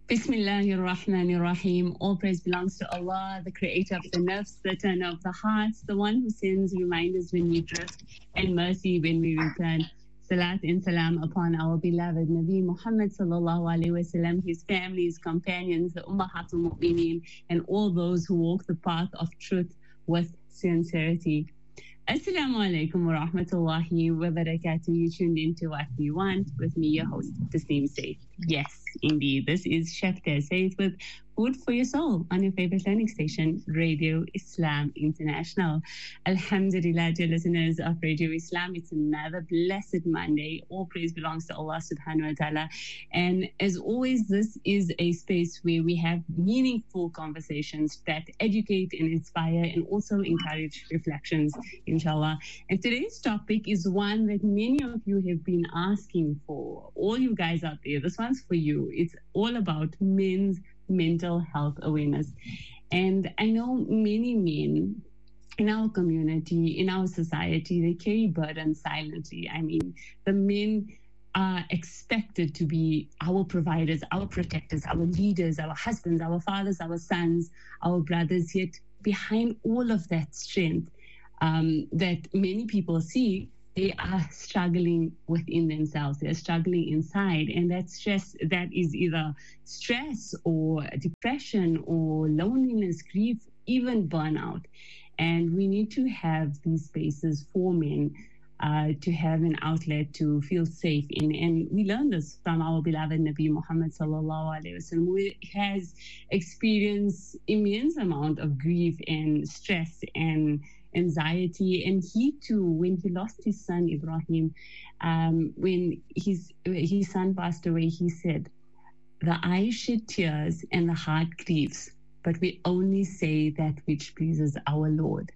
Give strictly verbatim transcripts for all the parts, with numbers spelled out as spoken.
Bismillahir Rahmanir Rahim. All praise belongs to Allah, the creator of the nafs, the turner of the hearts, the one who sends reminders when we drift and mercy when we return. Salat and salam upon our beloved Nabi Muhammad sallallahu alaihi wasallam, his family, his companions, the Ummahatul Mu'mineen, and all those who walk the path of truth with sincerity. Assalamu alaikum wa rahmatullahi wa barakatuh. You tuned into What We Want with me, your host, Tasneem Saif. Yes, indeed, this is Chef Saif with Food for Your Soul on your favorite learning station, Radio Islam International. Alhamdulillah, dear listeners of Radio Islam, it's another blessed Monday. All praise belongs to Allah subhanahu wa ta'ala. And as always, this is a space where we have meaningful conversations that educate and inspire and also encourage reflections, inshallah. And today's topic is one that many of you have been asking for. All you guys out there, this one's for you. It's all about men's mental health awareness. And I know many men in our community, in our society, they carry burden silently. I mean, the men are expected to be our providers, our protectors, our leaders, our husbands, our fathers, our sons, our brothers. Yet behind all of that strength um, that many people see, they are struggling within themselves. They're struggling inside. And that stress, that is either stress or depression or loneliness, grief, even burnout. And we need to have these spaces for men uh, to have an outlet to feel safe in. And we learn this from our beloved Nabi Muhammad sallallahu alaihi wasallam, who has experienced immense amount of grief and stress and anxiety. And he too, when he lost his son Ibrahim, um, when his his son passed away, he said, "The eyes shed tears and the heart grieves, but we only say that which pleases our Lord."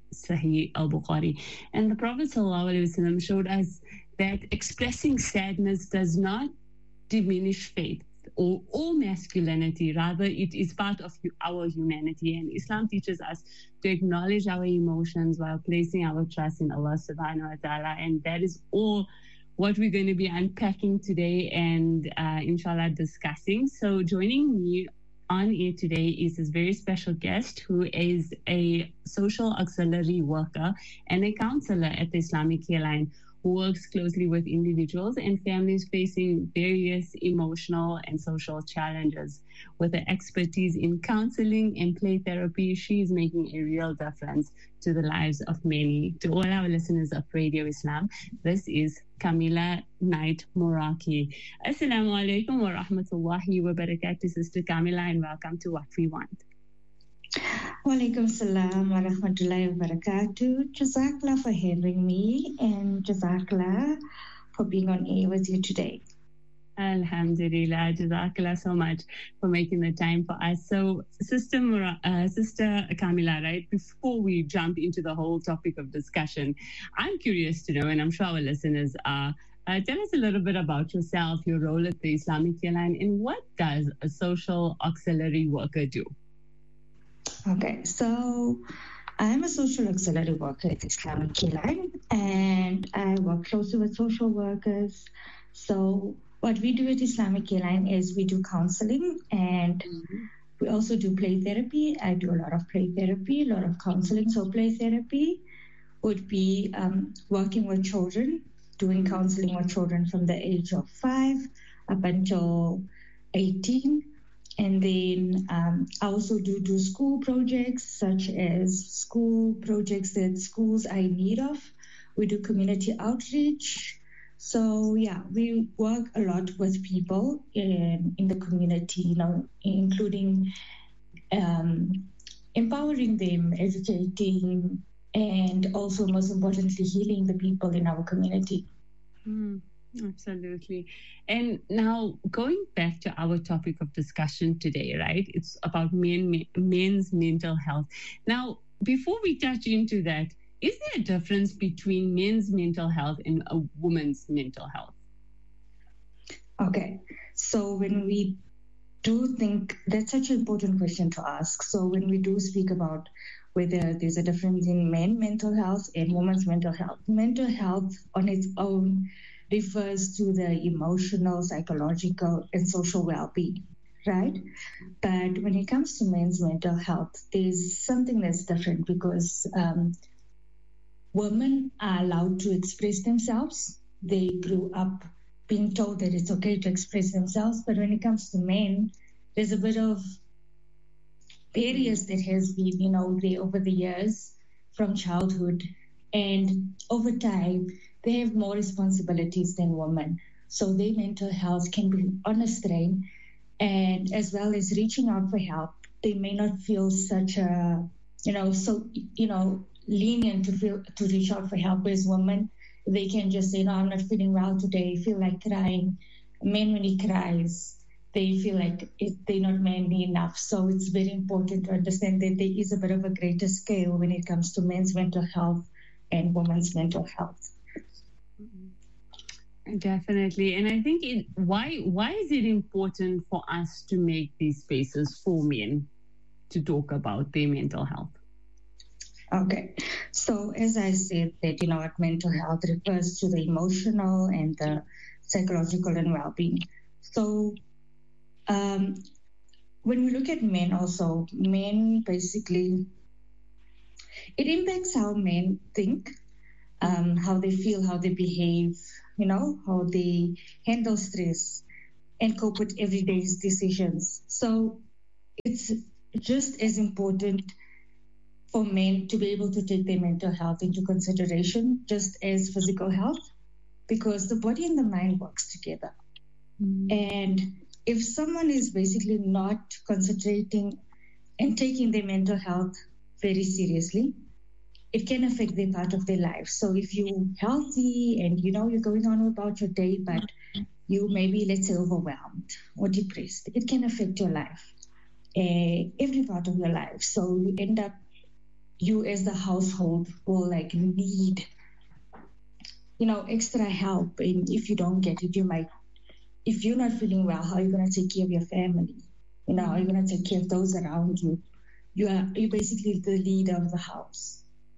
Sahih al-Bukhari. And the Prophet ﷺ showed us that expressing sadness does not diminish faith or, or masculinity. Rather, it is part of our humanity. And Islam teaches us to acknowledge our emotions while placing our trust in Allah subhanahu wa ta'ala. And that is all what we're going to be unpacking today and uh, inshallah discussing. So joining me on air today is this very special guest who is a social auxiliary worker and a counselor at the Islamic Care Line, who works closely with individuals and families facing various emotional and social challenges. With her expertise in counseling and play therapy, she is making a real difference to the lives of many. To all our listeners of Radio Islam, this is Kamila Knight Moraki. Assalamu alaikum wa rahmatullahi wa barakatuh, Sister Kamila, and welcome to What We Want. Wa alaikum salam wa rahmatullahi wa barakatuh. Jazakallah for having me, and Jazakallah for being on air with you today. Alhamdulillah, Jazakallah so much for making the time for us. So, Sister Mura, uh, Sister Kamila, right, before we jump into the whole topic of discussion, I'm curious to know, and I'm sure our listeners are, uh, tell us a little bit about yourself, your role at the Islamic Care Line, and what does a social auxiliary worker do? Okay, so I'm a social auxiliary worker at the Islamic Care Line, and I work closely with social workers. So what we do at Islamic Care Line is we do counseling, and mm-hmm. we also do play therapy. I do a lot of play therapy, a lot of counseling. So play therapy would be um, working with children, doing counseling with children from the age of five up until eighteen. And then um, I also do do school projects, such as school projects that schools are in need of. We do community outreach. So yeah, we work a lot with people in, in the community, you know, including um, empowering them, educating, and also most importantly, healing the people in our community. Mm, absolutely. And now going back to our topic of discussion today, right? It's about men, men's mental health. Now, before we touch into that, is there a difference between men's mental health and a woman's mental health? Okay, so when we do think, that's such an important question to ask. So when we do speak about whether there's a difference in men's mental health and women's mental health, mental health on its own refers to the emotional, psychological, and social well-being. right? But when it comes to men's mental health, there's something that's different because um, women are allowed to express themselves. They grew up being told that it's okay to express themselves. But when it comes to men, there's a bit of barriers that has been, you know, there over the years from childhood. And over time, they have more responsibilities than women. So their mental health can be on a strain. And as well as reaching out for help, they may not feel such a, you know, so, you know, lenient to feel to reach out for help. As women, they can just say, no, I'm not feeling well today, feel like crying. Men, when he cries, they feel like it, they're not manly enough. So it's very important to understand that there is a bit of a greater scale when it comes to men's mental health and women's mental health. Definitely. And I think it, why why is it important for us to make these spaces for men to talk about their mental health? Okay. So as I said that, you know, what mental health refers to the emotional and the psychological and well-being. So um, when we look at men also, men basically, it impacts how men think, um, how they feel, how they behave, you know, how they handle stress and cope with everyday decisions. So it's just as important for men to be able to take their mental health into consideration, just as physical health, because the body and the mind works together. Mm. And if someone is basically not concentrating and taking their mental health very seriously, it can affect their part of their life. So if you're healthy and you know you're going on about your day, but you may be, let's say, overwhelmed or depressed, it can affect your life, uh, every part of your life. So you end up, you as the household will like need, you know, extra help. And if you don't get it, you might, if you're not feeling well, how are you going to take care of your family? You know, how are you going to take care of those around you? You are, you're basically the leader of the house.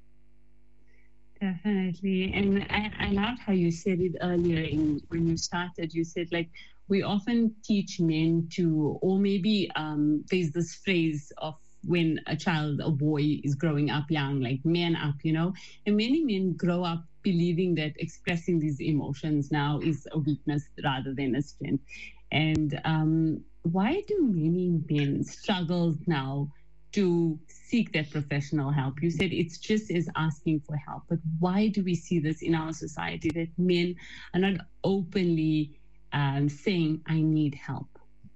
Definitely. And I, I loved how you said it earlier in, when you started. You said, like, we often teach men to, or maybe um, there's this phrase of when a child, a boy is growing up young, like man up, you know, and many men grow up believing that expressing these emotions now is a weakness rather than a strength. And um, why do many men struggle now to seek that professional help? You said it's just as asking for help, but why do we see this in our society that men are not openly um, saying, I need help?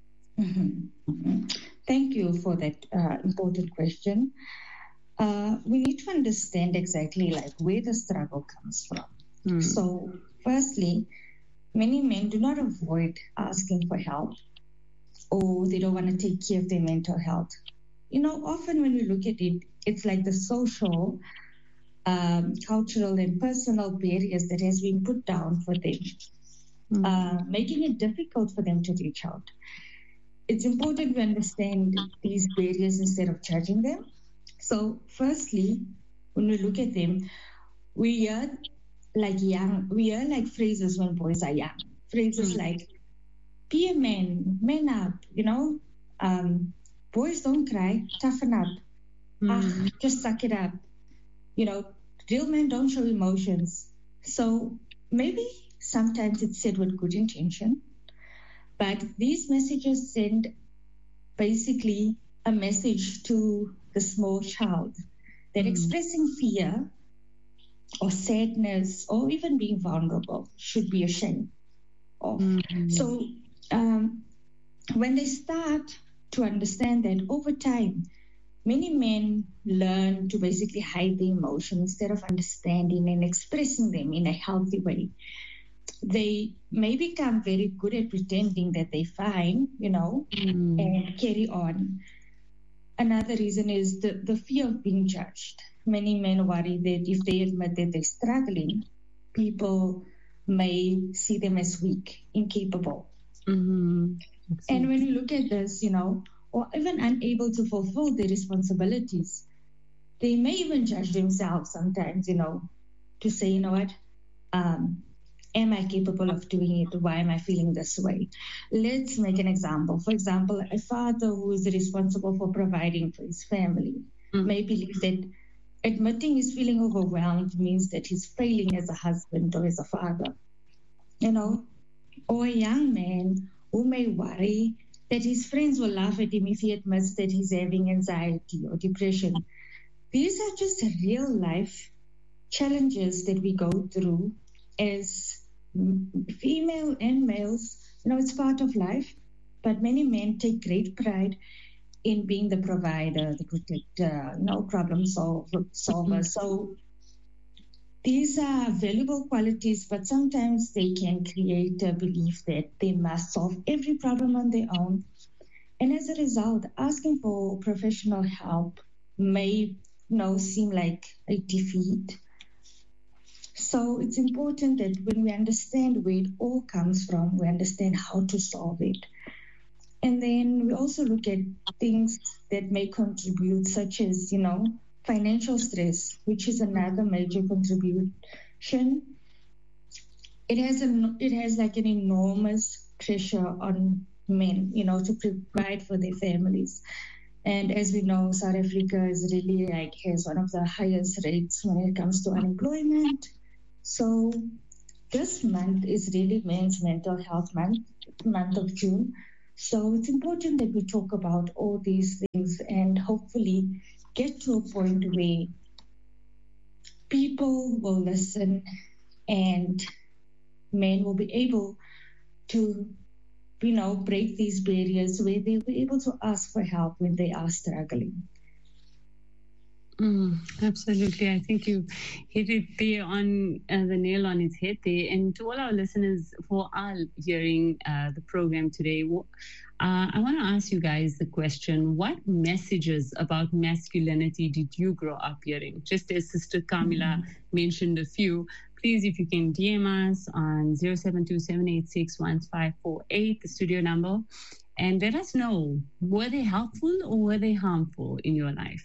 Mm-hmm. Mm-hmm. Thank you for that uh, important question. Uh, we need to understand exactly like where the struggle comes from. Mm. So firstly, many men do not avoid asking for help, or they don't want to take care of their mental health. You know, often when we look at it, it's like the social, um, cultural, and personal barriers that has been put down for them, mm. uh, making it difficult for them to reach out. It's important to understand these barriers instead of judging them. So firstly, when we look at them, we hear like young, we hear like phrases when boys are young. Phrases mm. like, be a man, man up, you know, um, boys don't cry, toughen up, mm. ah, just suck it up. You know, real men don't show emotions. So maybe sometimes it's said with good intention, but these messages send basically a message to the small child that mm. expressing fear or sadness or even being vulnerable should be a shame of. Mm. So um, when they start to understand that over time, many men learn to basically hide the emotion instead of understanding and expressing them in a healthy way. They may become very good at pretending that they're fine, you know, mm. and carry on. Another reason is the, the fear of being judged. Many men worry that if they admit that they're struggling, people may see them as weak, incapable. Mm-hmm. And when you look at this, you know, or even unable to fulfill their responsibilities, they may even judge themselves sometimes, you know, to say, you know what, um, am I capable of doing it? Why am I feeling this way? Let's make an example. For example, a father who is responsible for providing for his family mm. may believe that admitting he's feeling overwhelmed means that he's failing as a husband or as a father, you know, or a young man who may worry that his friends will laugh at him if he admits that he's having anxiety or depression. These are just real life challenges that we go through as female and males. You know, it's part of life, but many men take great pride in being the provider, the protector, you know, problem solver, solver. Mm-hmm. So these are valuable qualities, but sometimes they can create a belief that they must solve every problem on their own. And as a result, asking for professional help may, you know, seem like a defeat. So it's important that when we understand where it all comes from, we understand how to solve it. And then we also look at things that may contribute, such as, you know, financial stress, which is another major contribution. It has a, it has like an enormous pressure on men, you know, to provide for their families. And as we know, South Africa is really like has one of the highest rates when it comes to unemployment. So this month is really Men's Mental Health Month, month of June. So it's important that we talk about all these things and hopefully get to a point where people will listen and men will be able to, you know, break these barriers where they'll be able to ask for help when they are struggling. Mm, absolutely. I think you hit it there on uh, the nail on its head there. And to all our listeners who are hearing uh, the program today, uh, I want to ask you guys the question, what messages about masculinity did you grow up hearing? Just as Sister Kamila mm-hmm. mentioned a few, please, if you can D M us on zero seven two, seven eight six, one five four eight, the studio number, and let us know, were they helpful or were they harmful in your life?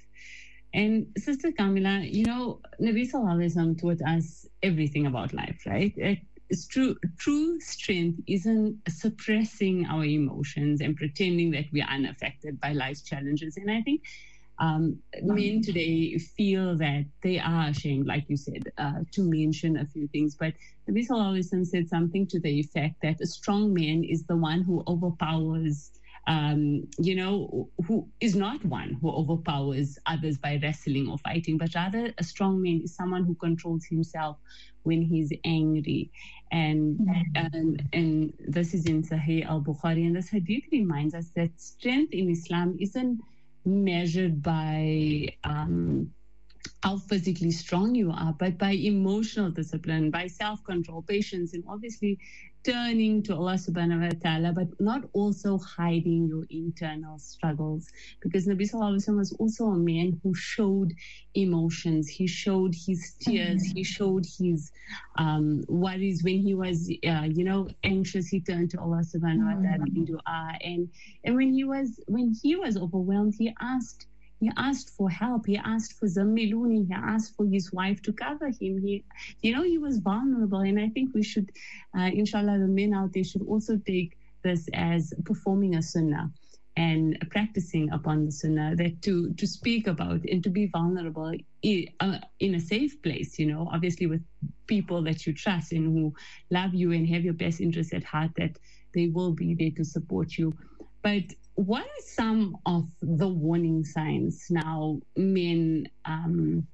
And Sister Kamila, you know, Nabi Sallallahu Alaihi Wasallam taught us everything about life, right? It's true. True strength isn't suppressing our emotions and pretending that we are unaffected by life's challenges. And I think um, men today feel that they are ashamed, like you said, uh, to mention a few things. But Nabi Sallallahu Alaihi Wasallam said something to the effect that a strong man is the one who overpowers Um, you know, who is not one who overpowers others by wrestling or fighting, but rather a strong man is someone who controls himself when he's angry. And, mm-hmm. and, and this is in Sahih al-Bukhari. And this hadith reminds us that strength in Islam isn't measured by um, how physically strong you are, but by emotional discipline, by self-control, patience, and obviously turning to Allah subhanahu wa ta'ala, but not also hiding your internal struggles. Because Nabi Sallallahu Alaihi Wasallam was also a man who showed emotions. He showed his tears. He showed his um, worries. When he was, uh, you know, anxious, he turned to Allah subhanahu wa ta'ala in dua. And, and when he was, when he was overwhelmed, he asked He asked for help. He asked for Zammiluni. He asked for his wife to cover him. He, you know, he was vulnerable. And I think we should, uh, inshallah, the men out there should also take this as performing a sunnah and practicing upon the sunnah, that to, to speak about and to be vulnerable in, uh, in a safe place, you know, obviously with people that you trust and who love you and have your best interests at heart, that they will be there to support you. But what are some of the warning signs now men um,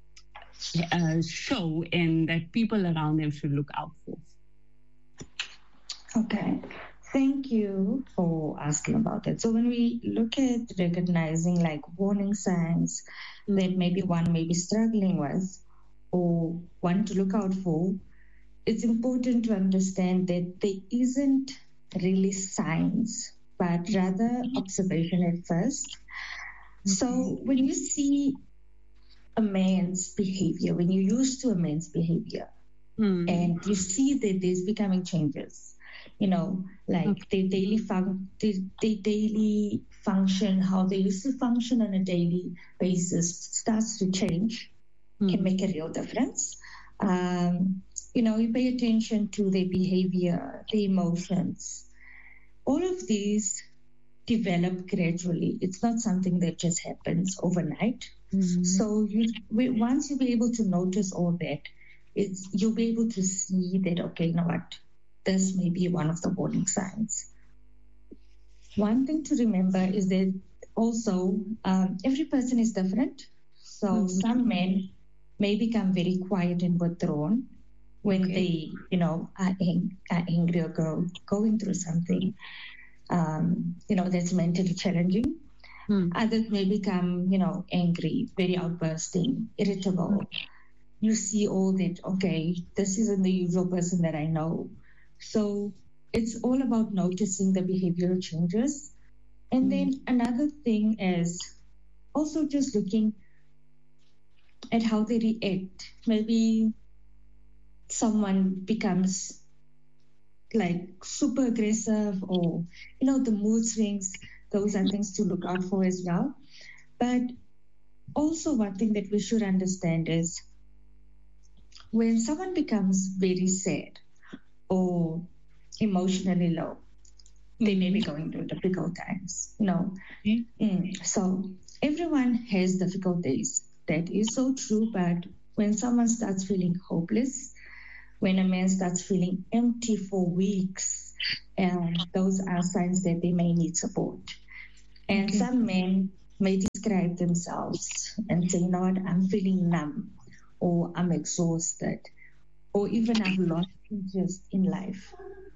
uh, show and that people around them should look out for? Okay, thank you for asking about that. So when we look at recognizing like warning signs that maybe one may be struggling with or one to look out for, it's important to understand that there isn't really signs, but rather observation at first. So when you see a man's behavior, when you're used to a man's behavior, mm. and you see that there's becoming changes, you know, like okay. their daily fun- their, their daily function, how they used to function on a daily basis starts to change, mm. can make a real difference. Um, you know, you pay attention to their behavior, their emotions. All of these develop gradually. It's not something that just happens overnight. Mm-hmm. So you, once you'll be able to notice all that, it's, you'll be able to see that, okay, you know what, this may be one of the warning signs. One thing to remember is that also um, every person is different. So mm-hmm. some men may become very quiet and withdrawn when okay. they, you know, are, ang- are angry or go, going through something, um, you know, that's mentally challenging. Hmm. Others may become, you know, angry, very outbursting, irritable. Hmm. You see all that, okay, this isn't the usual person that I know. So it's all about noticing the behavioral changes. And hmm. then another thing is also just looking at how they react. Maybe someone becomes like super aggressive, or, you know, the mood swings. Those are things to look out for as well. But also one thing that we should understand is when someone becomes very sad or emotionally low, they may be going through difficult times, you know. Mm-hmm. Mm. So everyone has difficult days. That is so true. But when someone starts feeling hopeless, when a man starts feeling empty for weeks, um, those are signs that they may need support. And okay. some men may describe themselves and say, you know what, I'm feeling numb, or I'm exhausted, or even I've lost interest in life.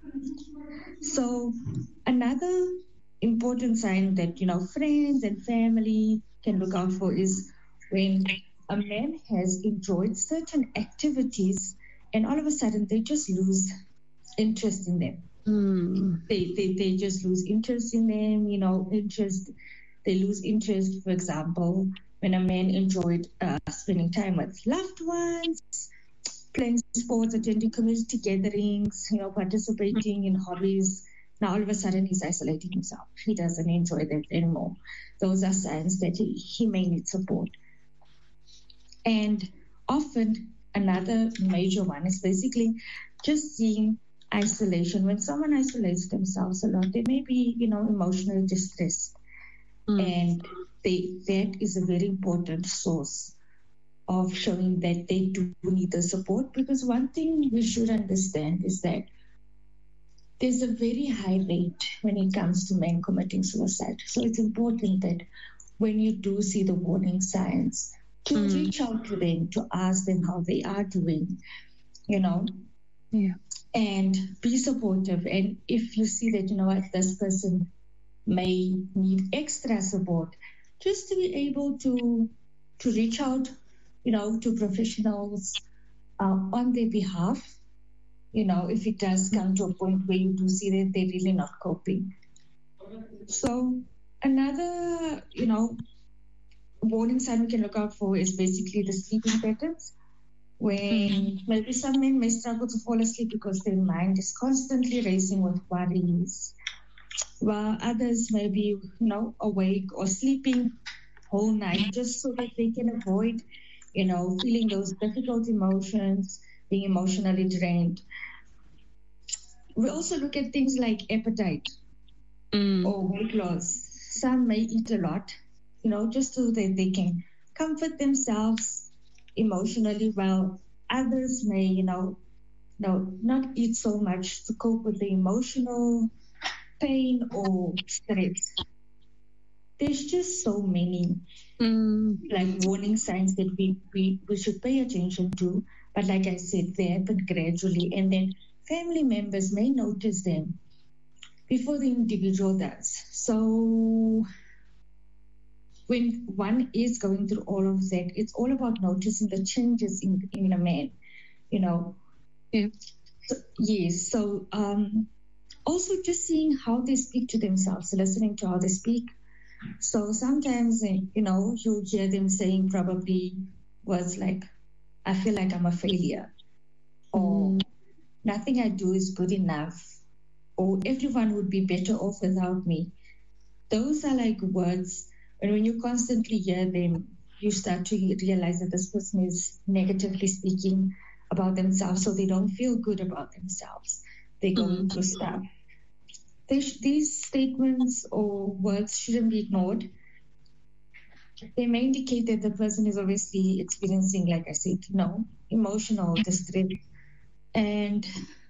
So another important sign that, you know, friends and family can look out for is when a man has enjoyed certain activities and all of a sudden they just lose interest in them. Mm. They, they they just lose interest in them, you know, interest. They lose interest, for example, when a man enjoyed uh, spending time with loved ones, playing sports, attending community gatherings, you know, participating in hobbies. Now all of a sudden he's isolating himself. He doesn't enjoy that anymore. Those are signs that he, he may need support. And often another major one is basically just seeing isolation. When someone isolates themselves a lot, they may be, you know, emotionally distressed. Mm. And they, that is a very important source of showing that they do need the support. Because one thing we should understand is that there's a very high rate when it comes to men committing suicide. So it's important that when you do see the warning signs, to mm. reach out to them, to ask them how they are doing, you know. Yeah. And be supportive. And if you see that, you know what, this person may need extra support, just to be able to to reach out, you know, to professionals uh, on their behalf, you know, if it does come to a point where you do see that they're really not coping. So another, you know, warning sign we can look out for is basically the sleeping patterns. When mm-hmm. maybe some men may struggle to fall asleep because their mind is constantly racing with worries, while others may be, you know, awake or sleeping whole night just so that they can avoid, you know, feeling those difficult emotions, being emotionally drained. We also look at things like appetite mm. or weight loss. Some may eat a lot, you know, just so that they can comfort themselves emotionally, while others may, you know, no, not eat so much to cope with the emotional pain or stress. There's just so many mm. like warning signs that we, we, we should pay attention to. But like I said, they happen gradually, and then family members may notice them before the individual does. So when one is going through all of that, it's all about noticing the changes in, in a man, you know. Yeah. So, yes. So um, also just seeing how they speak to themselves, listening to how they speak. So sometimes, you know, you'll hear them saying probably words like, I feel like I'm a failure, or mm. nothing I do is good enough, or everyone would be better off without me. Those are like words. And when you constantly hear them, you start to realize that this person is negatively speaking about themselves, so they don't feel good about themselves. They go Mm. through stuff. They sh- these statements or words shouldn't be ignored. They may indicate that the person is obviously experiencing, like I said, you know, emotional distress. And,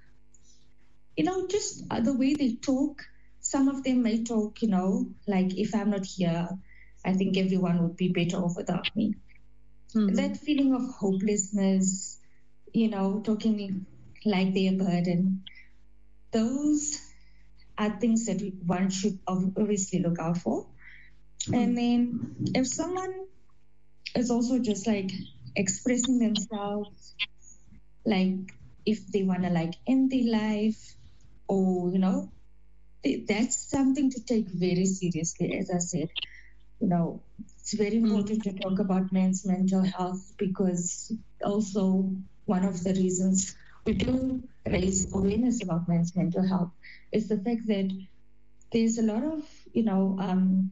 you know, just uh, the way they talk, some of them may talk, you know, like, if I'm not here, I think everyone would be better off without me. Mm. That feeling of hopelessness, you know, talking like they're a burden, those are things that we- one should obviously look out for. And then if someone is also just like expressing themselves, like if they want to like end their life, or, you know, th- that's something to take very seriously. As I said, you know, it's very important to talk about men's mental health, because also one of the reasons we do raise awareness about men's mental health is the fact that there's a lot of, you know, um,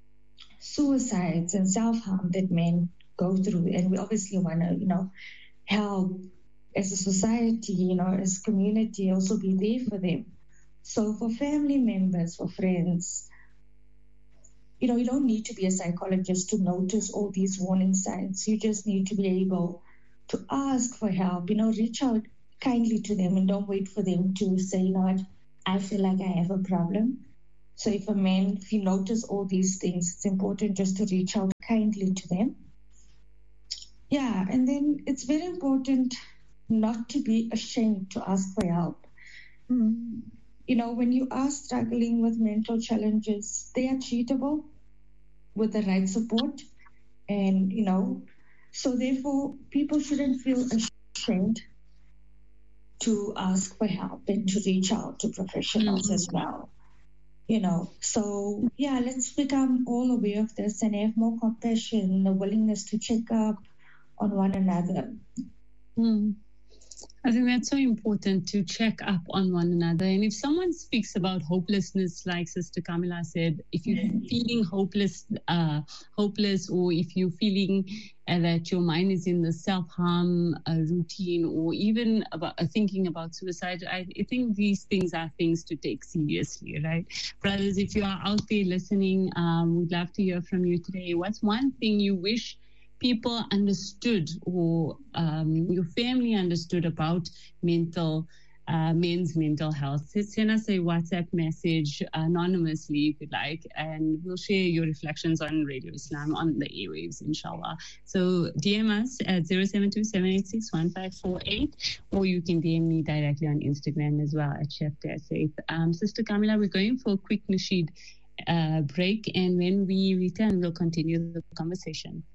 suicides and self-harm that men go through, and we obviously want to, you know, help as a society, you know, as a community, also be there for them. So for family members, for friends, you know, you don't need to be a psychologist to notice all these warning signs. You just need to be able to ask for help, you know, reach out kindly to them, and don't wait for them to say, you know what, I feel like I have a problem. So if a man, if you notice all these things, it's important just to reach out kindly to them. Yeah, and then it's very important not to be ashamed to ask for help. Mm. You know, when you are struggling with mental challenges, they are treatable with the right support. And, you know, so therefore, people shouldn't feel ashamed to ask for help and to reach out to professionals Mm. as well. You know, so yeah, let's become all aware of this and have more compassion, the willingness to check up on one another. Mm. I think that's so important, to check up on one another. And if someone speaks about hopelessness, like Sister Kamila said, if you're feeling hopeless, uh, hopeless, or if you're feeling uh, that your mind is in the self-harm uh, routine, or even about uh, thinking about suicide, I, I think these things are things to take seriously, right? Brothers, if you are out there listening, um, we'd love to hear from you today. What's one thing you wish people understood, or um, your family understood about mental, uh, men's mental health? Send us a WhatsApp message anonymously if you'd like, and we'll share your reflections on Radio Islam on the airwaves, inshallah. So D M us at zero seven two, seven eight six, one five four eight, or you can D M me directly on Instagram as well at Chef Faith. Um, Sister Kamila, we're going for a quick nasheed uh, break, and when we return, we'll continue the conversation.